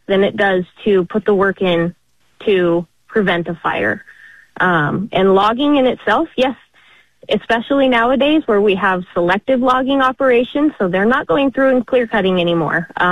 than it does to put the work in to prevent a fire. And logging in itself, yes, especially nowadays where we have selective logging operations, so they're not going through and clear cutting anymore.